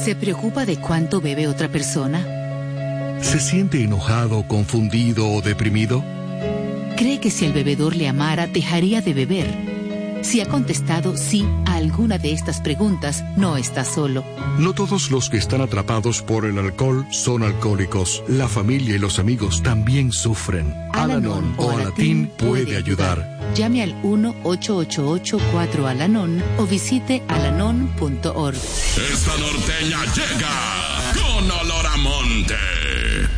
¿Se preocupa de cuánto bebe otra persona? ¿Se siente enojado, confundido o deprimido? ¿Cree que si el bebedor le amara, dejaría de beber? Si ha contestado sí a alguna de estas preguntas, no está solo. No todos los que están atrapados por el alcohol son alcohólicos. La familia y los amigos también sufren. Al-Anon o Alatín puede ayudar. Llame al 1-888-4-ALANON o visite alanon.org. Esta norteña llega con olor a monte.